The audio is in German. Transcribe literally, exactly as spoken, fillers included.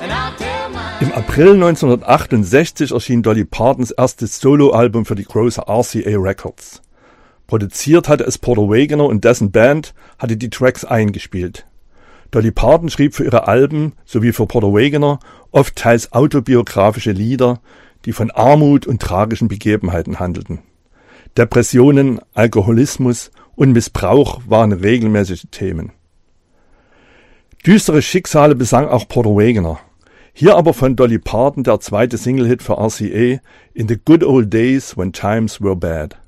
Im April neunzehnhundertachtundsechzig erschien Dolly Partons erstes Soloalbum für die große R C A Records. Produziert hatte es Porter Wagoner und dessen Band hatte die Tracks eingespielt. Dolly Parton schrieb für ihre Alben sowie für Porter Wagoner oft teils autobiografische Lieder, die von Armut und tragischen Begebenheiten handelten. Depressionen, Alkoholismus und Missbrauch waren regelmäßige Themen. Düstere Schicksale besang auch Porter Wagoner. Hier aber von Dolly Parton der zweite Single-Hit für R C A, In the Good Old Days When Times Were Bad.